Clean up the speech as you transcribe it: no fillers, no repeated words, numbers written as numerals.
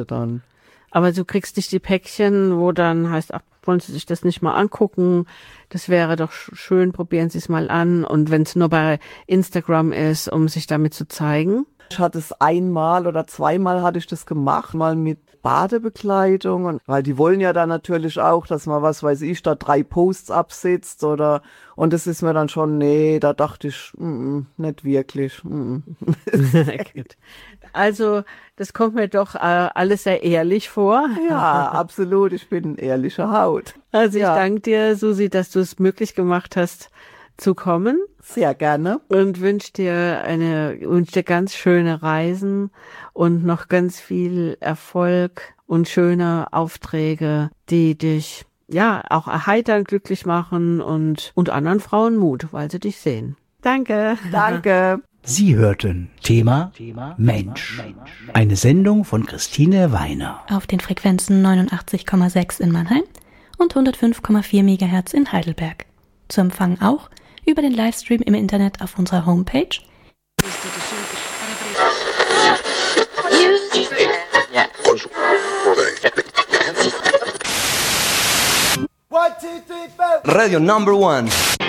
dann. Aber du kriegst nicht die Päckchen, wo dann heißt, ach, wollen Sie sich das nicht mal angucken? Das wäre doch schön, probieren Sie es mal an. Und wenn es nur bei Instagram ist, um sich damit zu zeigen. Ich hatte es einmal oder zweimal hatte ich das gemacht, mal mit Badebekleidung. Und, weil die wollen ja dann natürlich auch, dass man, was weiß ich, da 3 Posts absetzt oder, und das ist mir dann schon, nee, da dachte ich, nicht wirklich. Gut. Also, das kommt mir doch alles sehr ehrlich vor. Ja, absolut, ich bin ehrliche Haut. Also ich danke dir, Susi, dass du es möglich gemacht hast, zu kommen. Sehr gerne. Und wünsche dir ganz schöne Reisen und noch ganz viel Erfolg und schöne Aufträge, die dich ja auch erheitern, glücklich machen und anderen Frauen Mut, weil sie dich sehen. Danke. Danke. Sie hörten Thema Mensch. Eine Sendung von Christine Weiner. Auf den Frequenzen 89,6 in Mannheim und 105,4 MHz in Heidelberg. Zu empfangen auch über den Livestream im Internet auf unserer Homepage Radio number 1.